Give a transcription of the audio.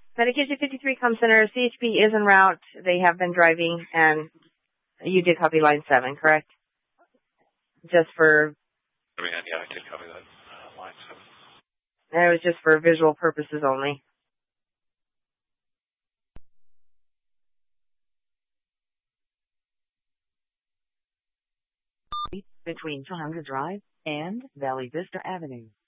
Medication 53 Com Center, CHP is en route. They have been driving, and you did copy line 7, correct? Just for... Yeah, I did copy that, line 7. And it was just for visual purposes only. Between Tujunga Drive and Valley Vista Avenue.